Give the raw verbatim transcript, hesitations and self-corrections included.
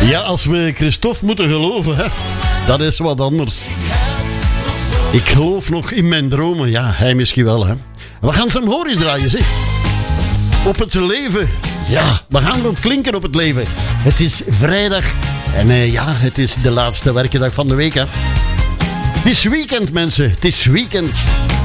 Ja, als we Christophe moeten geloven, hè, dat is wat anders. Ik geloof nog in mijn dromen. Ja, hij misschien wel, hè. We gaan Sam Horis draaien, zeg. Op het leven. Ja, we gaan erop klinken op het leven. Het is vrijdag. En uh, ja, het is de laatste werkdag van de week, hè. Het is weekend, mensen. Het is weekend.